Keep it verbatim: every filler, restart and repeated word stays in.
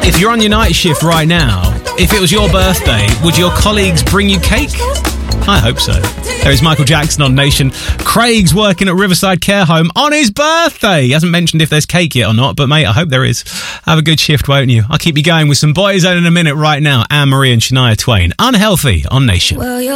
If you're on your night shift right now, if it was your birthday, would your colleagues bring you cake? I hope so. There is Michael Jackson on Nation. Craig's working at Riverside Care Home on his birthday. He hasn't mentioned if there's cake yet or not, but mate, I hope there is. Have a good shift, won't you? I'll keep you going with some Boyzone in a minute right now. Anne-Marie and Shania Twain. Unhealthy on Nation. Well,